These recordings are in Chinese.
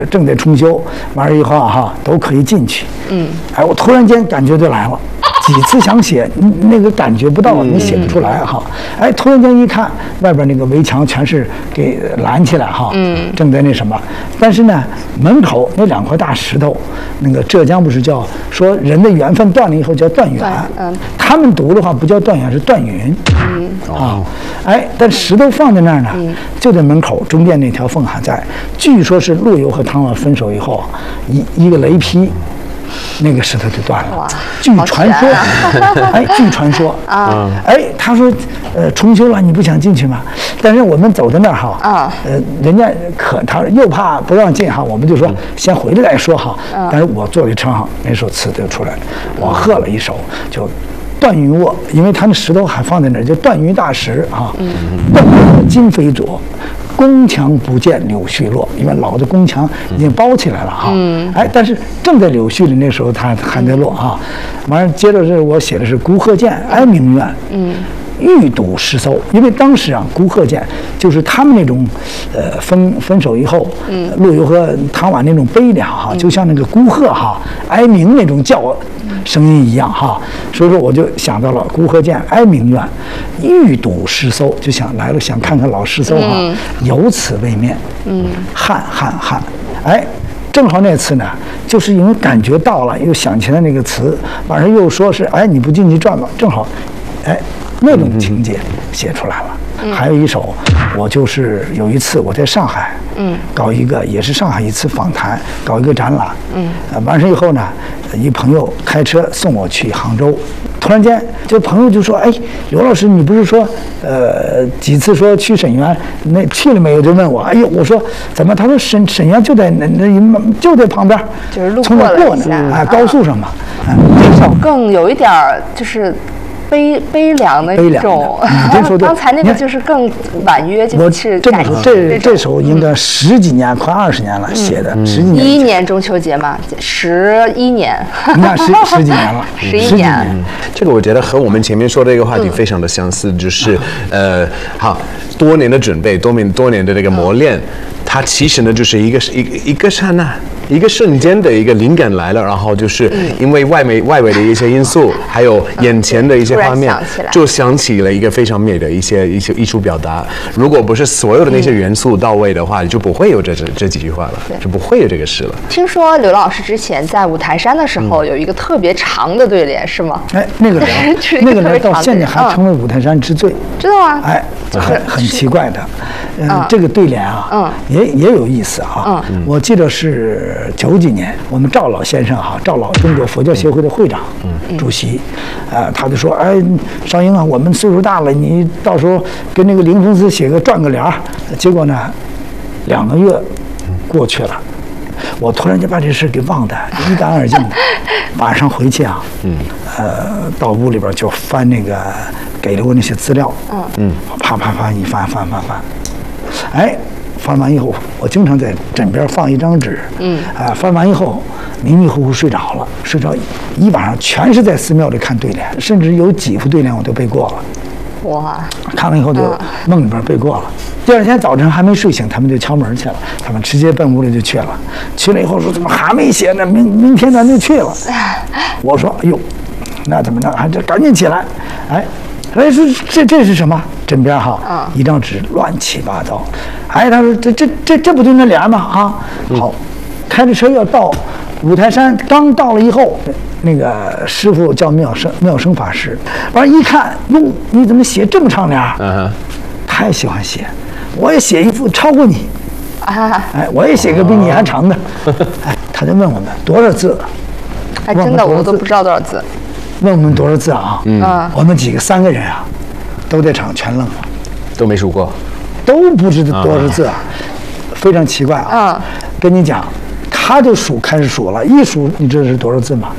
正在重修，完了以后哈都可以进去。哎，我突然间感觉就来了。几次想写，那个感觉不到，你写不出来哈。哎，突然间一看，外边那个围墙全是给拦起来哈，正在那什么。但是呢，门口那2块大石头，那个浙江不是叫说人的缘分断了以后叫断缘，他们读的话不叫断缘，是断云。哎，但石头放在那儿呢，就在门口中间那条缝还在。据说是陆游和唐婉分手以后，一个雷劈。那个石头就断了，据传说，哎，据传说啊，哎，他说，重修了，你不想进去吗？但是我们走到那儿哈，人家他又怕不让进哈，我们就说先回来再说哈。但是我坐在车上，那首词就出来了，我喝了一首就。断云卧，因为他那石头还放在那儿，叫断云大石啊。断云今非昨，宫墙不见柳絮落。因为老的宫墙已经包起来了哈。哎，但是正在柳絮里那时候，它还在落啊。完了，接着是我写的是孤鹤见，哀鸣怨。欲睹诗搜，因为当时啊，孤鹤见就是他们那种，分手以后，陆游和唐婉那种悲凉哈，就像那个孤鹤哈哀鸣那种叫声音一样哈，所以说我就想到了孤鹤见，哀鸣怨，欲睹诗搜，就想来了，想看看老诗搜哈，有此未面，汉，哎。正好那次呢，就是因为感觉到了，又想起来那个词，晚上又说是，哎，你不进去转吧？正好，哎，那种情节写出来了。还有一首，我就是有一次我在上海，搞一个也是上海一次访谈，搞一个展览，完事以后呢，一朋友开车送我去杭州，突然间这朋友就说，哎，刘老师，你不是说，几次说去沈园，那去了没有？就问我，哎呦，我说怎么？他说沈园就在就在旁边， 就是路过了一下， 哎，高速上嘛。 这首更有一点就是。悲凉的一种，刚才那个就是更婉约，就是这首应该10几年，快20年了写的，10几年。 11年中秋节嘛，11年， 那10几年了 ，11年。 这个我觉得和我们前面说的一个话题非常的相似，就是好多年的准备，多年的这个磨练，它其实呢就是一个刹那。一个瞬间的一个灵感来了，然后就是因为外围的一些因素，还有眼前的一些画面，就想起了一个非常美的一些艺术表达。如果不是所有的那些元素到位的话，就不会有这几句话了，就不会有这个诗了。 听说刘老师之前在五台山的时候有一个特别长的对联，是吗？ 哎，那个联到现在还成为五台山之最， 知道吗？ 哎，很奇怪的。这个对联啊，也有意思啊。我记得是90几年，我们赵老先生哈，赵老中国佛教协会的会长、主席，他就说，哎，少英啊，我们岁数大了，你到时候跟那个林峰思转个联儿。结果呢，2个月过去了，我突然就把这事给忘得一干二净的。晚上回去啊，到屋里边就翻那个给了我那些资料，啪一翻，哎。翻完以后，我经常在枕边放一张纸，翻完以后迷迷糊糊睡着了，睡着一晚上全是在寺庙里看对联，甚至有几副对联我都背过了。 哇！ 看完以后就梦里边背过了。第2天早晨还没睡醒，他们就敲门去了，他们直接奔屋里就去了。去了以后说怎么还没写呢？明天咱就去了。我说哎呦，那怎么着？还得赶紧起来，哎。哎，说这是什么？枕边哈，一张纸乱七八糟。哎，他说这不就那联吗？啊，好，开着车要到五台山，刚到了以后，那个师傅叫妙生法师，完了，一看，哟，你怎么写这么长联？太喜欢写，我也写一副超过你。哎，我也写个比你还长的。哎，他就问我们多少字？ 还真的我都不知道多少字。 问我们多少字啊？我们3个人啊，都在场全愣了， 都没数过， 都不知道多少字啊，非常奇怪啊。跟你讲，他就开始数了，一数，你知道是多少字吗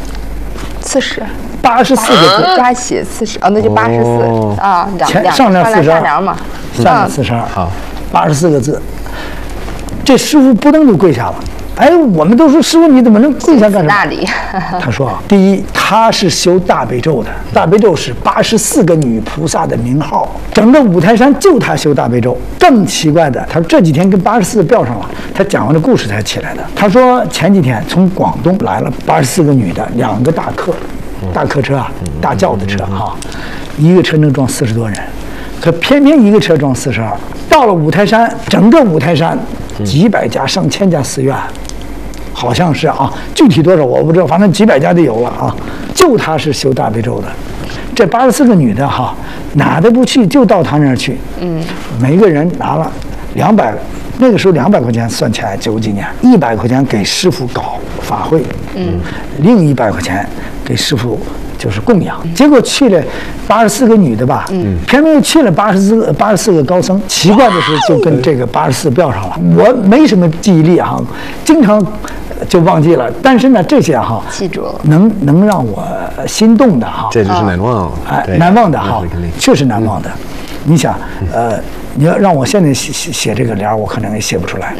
？40，84 个字， 加起40，那就84啊， 上联42 嘛， 下联42，好，84个字。 这师傅扑腾就跪下了。哎，我们都说师傅你怎么能跪下干什么？ 那里， 他说啊，第一，他是修大悲咒的，大悲咒是84个女菩萨的名号，整个五台山就他修大悲咒。更奇怪的，他说这几天跟84个吊上了，他讲完这故事才起来的。他说前几天从广东来了84个女的，2个大客车啊，大轿子车哈，一个车能装40多人，可偏偏一个车装42。到了五台山，整个五台山几百家、上千家寺院。好像是啊，具体多少我不知道，反正几百家得有了啊。就他是修大悲咒的，这84个女的哈，哪都不去，就到他那儿去。每个人拿了200，那个时候200块钱算起来90几年，100块钱给师傅搞法会，另100块钱给师傅就是供养。结果去了84个女的吧，偏偏又去了84个高僧。奇怪的是，就跟这个84标上了。我没什么记忆力啊，经常就忘记了。但是呢，这些哈记住了， 能让我心动的哈， 这就是难忘， 难忘的哈，确实难忘的。你想，你要让我现在写这个联，我可能也写不出来。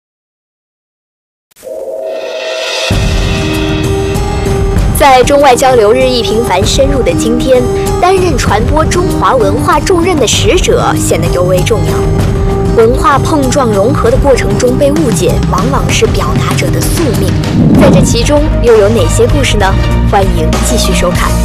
在中外交流日益频繁深入的今天，担任传播中华文化重任的使者显得尤为重要。文化碰撞融合的过程中被误解，往往是表达者的宿命。在这其中又有哪些故事呢？欢迎继续收看。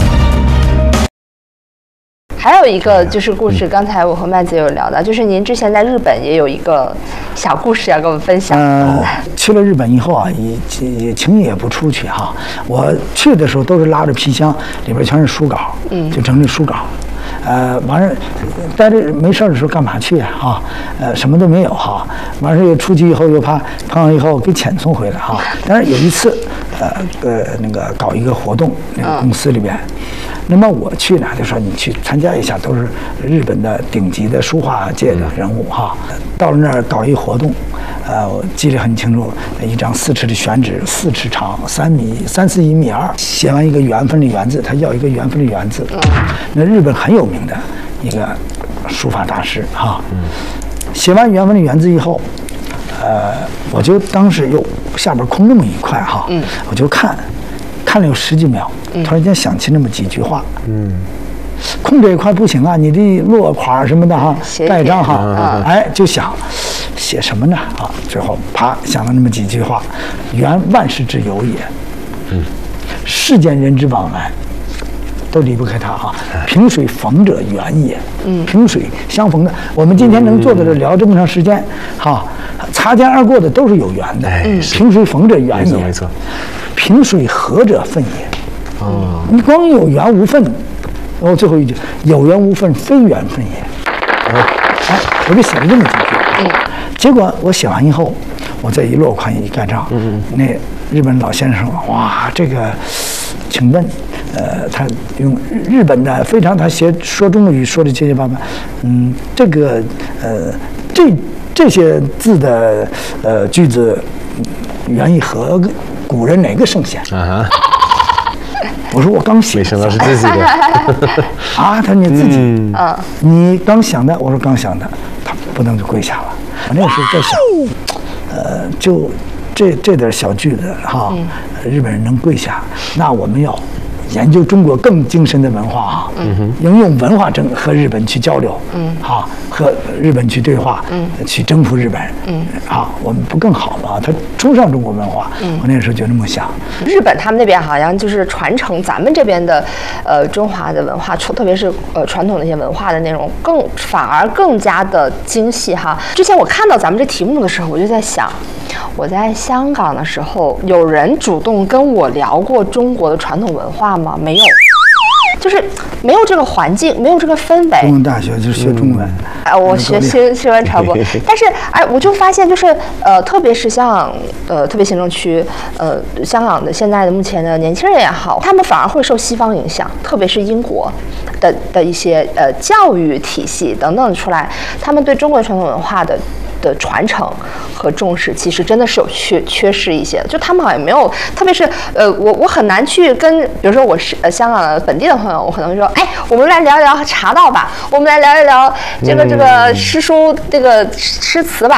还有一个就是故事，刚才我和麦子有聊到，就是您之前在日本也有一个小故事要跟我们分享。 去了日本以后啊，也轻易也不出去哈。我去的时候都是拉着皮箱，里边全是书稿，就整理书稿。完事待着没事的时候干嘛去啊？哈，什么都没有哈。完事又出去以后又怕碰上以后给遣送回来哈。但是有一次，那个搞一个活动，那个公司里边。那么我去呢，就说你去参加一下，都是日本的顶级的书画界的人物哈。到了那儿搞一活动，我记得很清楚，一张4尺的宣纸，4尺长，3、4、1.2米，写完一个缘分的缘字，他要一个缘分的缘字。那日本很有名的一个书法大师哈。写完缘分的缘字以后，我就当时又下边空那么一块哈，我就看了有10几秒，突然间想起那么几句话，空这一块不行啊，你得落款什么的哈，盖章哈，哎，就想写什么呢啊？最后啪想了那么几句话：缘万事之由也，世间人之往来都离不开它啊。萍水逢者缘也，萍水相逢的，我们今天能坐在这聊这么长时间，哈，擦肩而过的都是有缘的，萍水逢者缘也， 没错。 萍水合者分也，你光有缘无分，然后最后一句有缘无分非缘分也，哎，我就写了这么几句，结果我写完以后，我再一落款一盖章，那日本老先生说，哇，这个，请问，他用日本的非常，他说中语说的结结巴巴，这个这些字的句子源于和古人哪个圣贤？我说我刚写， 没想到是自己的啊！他说你自己，你刚想的，我说刚想的，他不能就跪下了。我那个时候在想，就这点小句子哈，日本人能跪下，那我们要研究中国更精深的文化啊，应用文化和日本去交流，好，和日本去对话，去征服日本，好，我们不更好吗？他崇尚中国文化，我那时候就那么想。 日本他们那边好像就是传承咱们这边的中华的文化，特别是传统的一些文化的内容，反而更加的精细哈。之前我看到咱们这题目的时候，我就在想，我在香港的时候，有人主动跟我聊过中国的传统文化吗？没有，就是没有这个环境，没有这个氛围。 中文大学就是学中文， 我学新闻传播，但是我就发现就是特别是像特别行政区香港的现在的目前的年轻人也好，他们反而会受西方影响，特别是英国的一些教育体系等等出来，他们对中国传统文化的传承和重视，其实真的是有缺失一些。就他们好像没有，特别是我很难去跟，比如说我是香港的本地的朋友，我可能会说，哎，我们来聊一聊茶道吧，我们来聊一聊这个诗书这个诗词吧。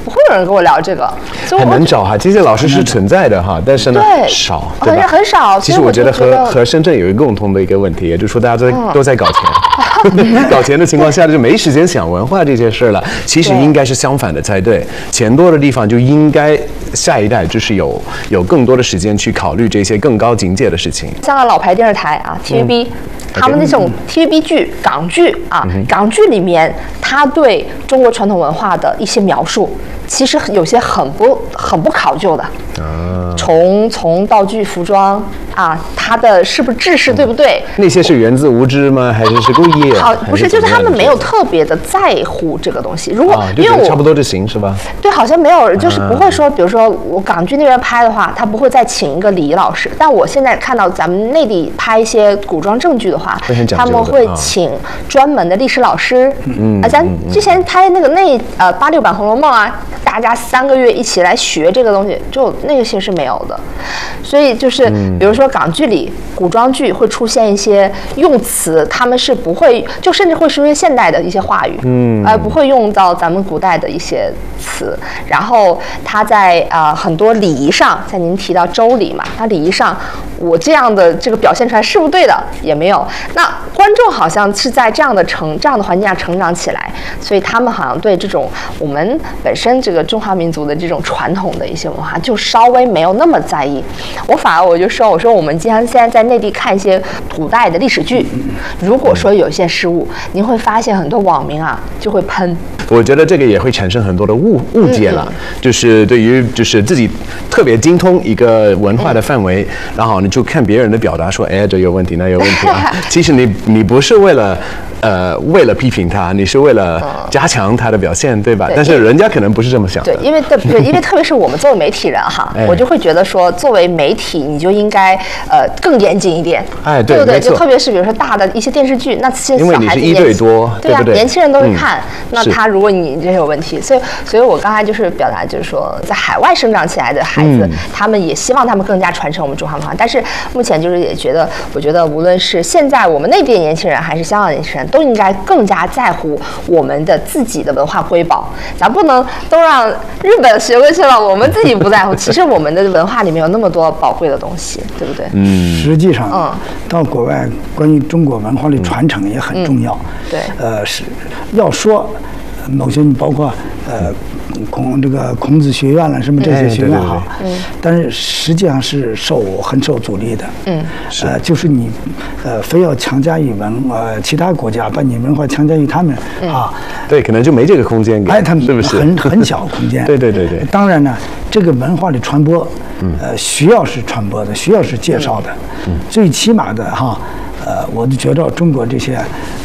不会有人跟我聊这个，所以很难找哈，这些老师是存在的哈，但是呢对少，对吧？ 很少。 其实我觉得和深圳有一个共同的一个问题，也就是说大家都在搞钱，搞钱的情况下就没时间想文化这些事了。其实应该是相反的才对，钱多的地方就应该下一代就是有更多的时间去考虑这些更高境界的事情。 香港老牌电视台啊 ，TVB。他们那种 TVB 剧、港剧啊，港剧里面他对中国传统文化的一些描述，其实有些很不考究的。从道具、服装啊，它的是不是制式对不对？ 那些是源自无知吗？还是故意？ 好，不是，就是他们没有特别的在乎这个东西。如果因为我差不多就行是吧？ 对，好像没有，就是不会说，比如说我港剧那边拍的话，他不会再请一个礼仪老师。但我现在看到咱们内地拍一些古装正剧的话，他们会请专门的历史老师。咱之前拍86版《红楼梦》啊，大家3个月一起来学这个东西，就那个些是没有的。所以就是比如说港剧里古装剧会出现一些用词，他们是不会，就甚至会出现现代的一些话语，不会用到咱们古代的一些词。然后他在很多礼仪上，像您提到周礼嘛，他礼仪上我这样的这个表现出来是不是对的也没有。那观众好像是在这样的环境下成长起来，所以他们好像对这种我们本身这个中华民族的这种传统的一些文化就稍微没有那么在意。我就说我们现在在内地看一些古代的历史剧，如果说有一些失误，您会发现很多网民啊就会喷。 我觉得这个也会产生很多的误解了，就是对于就是自己特别精通一个文化的范围，然后你就看别人的表达说，哎，这有问题，那有问题啊。其实你不是为了批评他，你是为了加强他的表现，对吧？但是人家可能不是这么想的。 对，因为特别是我们作为媒体人哈，我就会觉得说，作为媒体你就应该更严谨一点，对不对？就特别是比如说大的一些电视剧，那些小孩子因为你是1对多， 对不对？ 年轻人都会看，那他如果你这有问题，所以我刚才就是表达就是说，在海外生长起来的孩子，他们也希望他们更加传承我们中华文化，但是目前就是也觉得，我觉得无论是现在我们内地的年轻人还是香港年轻人，都应该更加在乎我们的自己的文化瑰宝，咱不能都让日本学过去了，我们自己不在乎。其实我们的文化里面有那么多宝贵的东西，对不对？ 实际上，到国外关于中国文化的传承也很重要。 对， 是要说某些包括孔子学院了什么这些学院哈，但是实际上是很受阻力的。就是你非要强加于其他国家，把你文化强加于他们啊， 对，可能就没这个空间给， 他们是不是很小空间？ 对。 当然呢，这个文化的传播，需要是传播的，需要是介绍的，最起码的哈，我就觉得中国这些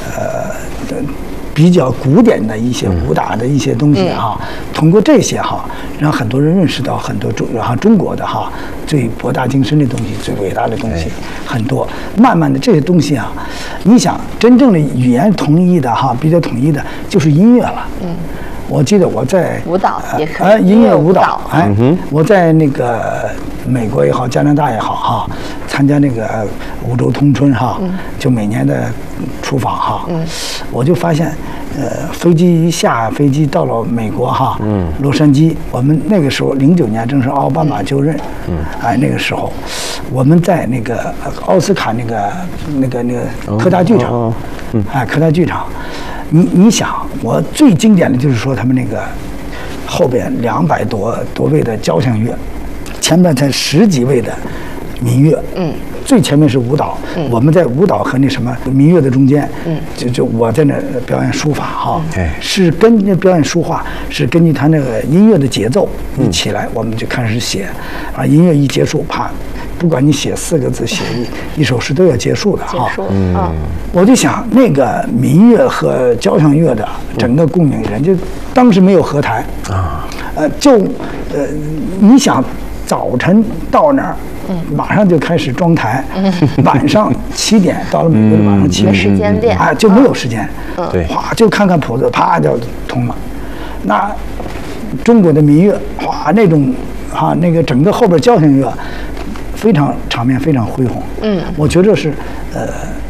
比较古典的一些武打的一些东西哈，通过这些哈，让很多人认识到很多中国的哈最博大精深的东西、最伟大的东西很多。慢慢的这些东西啊，你想真正的语言统一的哈，比较统一的就是音乐了。我记得我在舞蹈也可以， 音乐舞蹈，我在那个美国也好，加拿大也好哈，参加那个五洲通春哈，就每年的出访哈，我就发现，飞机一下飞机到了美国哈，洛杉矶，我们那个时候09年正是奥巴马就任，那个时候，我们在那个奥斯卡那个科大剧场，科大剧场。你想，我最经典的就是说他们那个后边200多位的交响乐，前面才10几位的民乐，最前面是舞蹈，我们在舞蹈和那什么民乐的中间，就我在那表演书法哈，是跟那表演书画是根据他那个音乐的节奏一起来，我们就开始写，音乐一结束，啪。不管你写4个字，写一首诗都要结束的哈。我就想那个民乐和交响乐的整个共鸣，人家当时没有合台你想早晨到那儿，马上就开始装台，晚上7点到了美国的晚上7点， 时间练就没有时间， 对， 哗就看看谱子，啪就通了。那中国的民乐，哗那种那个整个后边交响乐。非常场面非常恢宏，我觉得是，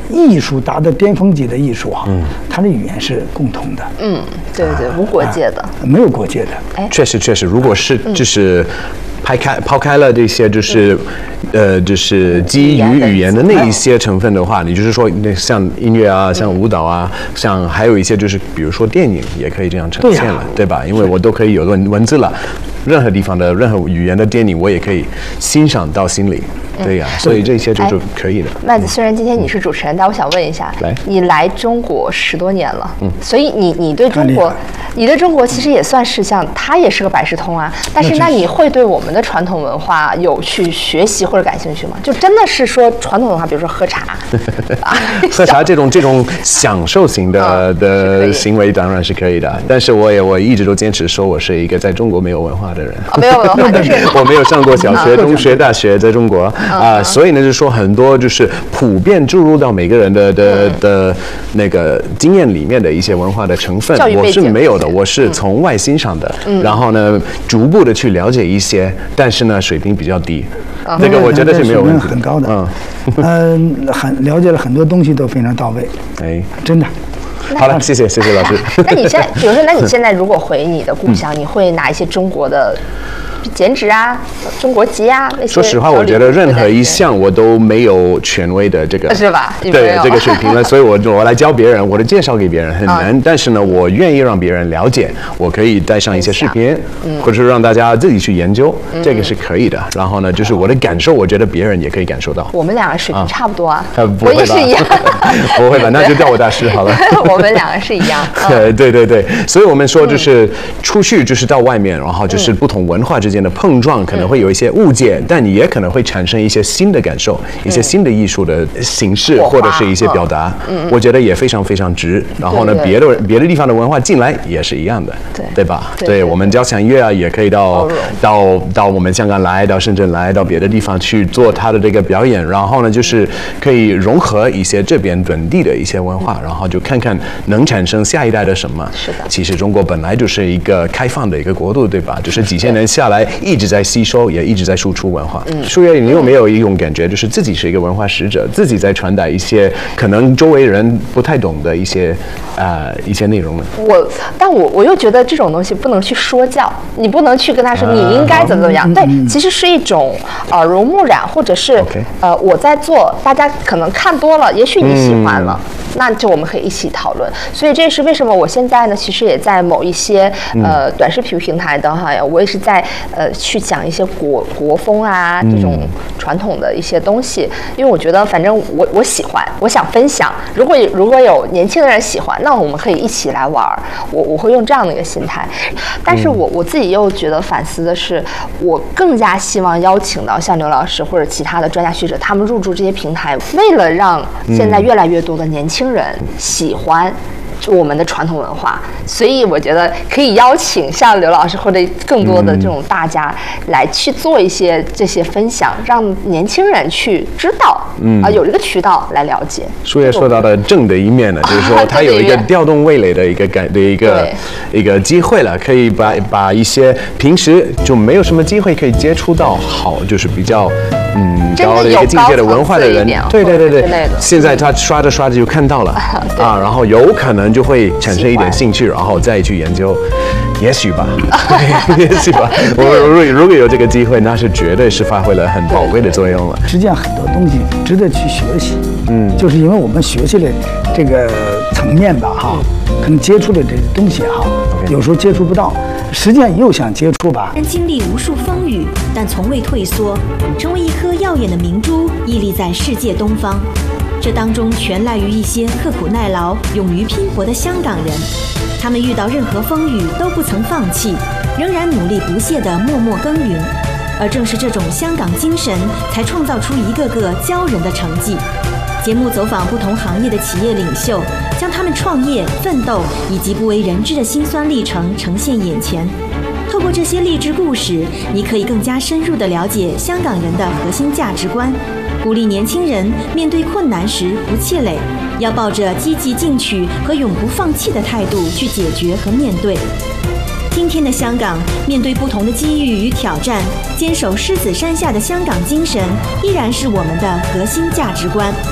艺术达到巅峰级的艺术啊，它的语言是共同的。 对对，无国界的， 没有国界的。 确实，如果是就是抛开了这些就是基于语言的那一些成分的话，你就是说像音乐啊，像舞蹈啊，像还有一些就是比如说电影也可以这样呈现了，对吧？因为我都可以有文字了，任何地方的任何语言的电影我也可以欣赏到心里。对呀，所以这些就是可以的。 麦子，虽然今天你是主持人，但我想问一下，你来中国10多年了，所以你对中国其实也算是它也是个百事通啊。但是那你会对我们的传统文化有去学习或者感兴趣吗？就真的是说传统文化，比如说喝茶， 喝茶这种享受型的行为当然是可以的，但是我一直都坚持说我是一个在中国没有文化的人。 没有文化，就是我没有上过小学、中学、大学，在中国。所以呢，就是说很多就是普遍注入到每个人的那个经验里面的一些文化的成分，我是没有的，我是从外欣赏的，然后呢，逐步的去了解一些，但是呢，水平比较低，这个我觉得是没有问题的， 很高的，很了解了很多东西都非常到位，真的。 好了，谢谢老师。 那你现在，比如说，那你现在如果回你的故乡，你会拿一些中国的剪纸啊、中国结啊那些？ 说实话，我觉得任何一项我都没有权威的这个， 是吧？ 对这个水平了，所以我来教别人，我的介绍给别人很难。但是呢，我愿意让别人了解，我可以带上一些视频，或者是让大家自己去研究，这个是可以的。然后呢，就是我的感受，我觉得别人也可以感受到。 我们两个水平差不多啊， 我也是一样。 不会吧？那就叫我大师好了。 我们两个是一样。 对，所以我们说就是出去就是到外面，然后就是不同文化之间的碰撞，可能会有一些误解，但你也可能会产生一些新的感受，一些新的艺术的形式或者是一些表达。我觉得也非常非常值。然后呢，别的地方的文化进来也是一样的，对吧？对，我们交响乐啊，也可以到我们香港来，到深圳来，到别的地方去做它的这个表演。然后呢，就是可以融合一些这边本地的一些文化，然后就看看能产生下一代的什么。 是的。 其实中国本来就是一个开放的一个国度，对吧？就是几千年下来一直在吸收，也一直在输出文化。舒月，你有没有一种感觉，就是自己是一个文化使者，自己在传达一些可能周围人不太懂的一些内容呢？ 但我又觉得这种东西不能去说教，你不能去跟他说你应该怎么样。对，其实是一种耳濡目染，或者是我在做，大家可能看多了，也许你喜欢了，那就我们可以一起讨论。所以这是为什么我现在呢，其实也在某一些短视频平台的哈，我也是在去讲一些国风啊这种传统的一些东西，因为我觉得反正我喜欢，我想分享。如果有年轻的人喜欢，那我们可以一起来玩。我会用这样的一个心态。但是我自己又觉得反思的是，我更加希望邀请到像刘老师或者其他的专家学者，他们入驻这些平台，为了让现在越来越多的年轻人喜欢我们的传统文化，所以我觉得可以邀请像刘老师或者更多的这种大家来去做一些这些分享，让年轻人去知道，有一个渠道来了解。 舒月说到的正的一面呢，就是说它有一个调动味蕾的一个机会了，可以把一些平时就没有什么机会可以接触到就是比较高的一个境界的文化的人，对，现在他刷着刷着就看到了然后有可能就会产生一点兴趣，然后再去研究，也许吧，也许吧。如果有这个机会，那是绝对是发挥了很宝贵的作用了。 实际上很多东西值得去学习，就是因为我们学习的这个层面吧，可能接触的这些东西有时候接触不到。实际上又想接触吧。 经历无数风雨，但从未退缩，成为一颗耀眼的明珠，屹立在世界东方。这当中全赖于一些刻苦耐劳、勇于拼搏的香港人。他们遇到任何风雨都不曾放弃，仍然努力不懈地默默耕耘。而正是这种香港精神，才创造出一个个骄人的成绩。节目走访不同行业的企业领袖，将他们创业、奋斗以及不为人知的辛酸历程呈现眼前。透过这些励志故事，你可以更加深入地了解香港人的核心价值观，鼓励年轻人面对困难时不气馁，要抱着积极进取和永不放弃的态度去解决和面对。今天的香港，面对不同的机遇与挑战，坚守狮子山下的香港精神依然是我们的核心价值观。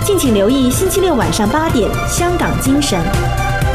敬请留意星期六晚上8点《香港精神》。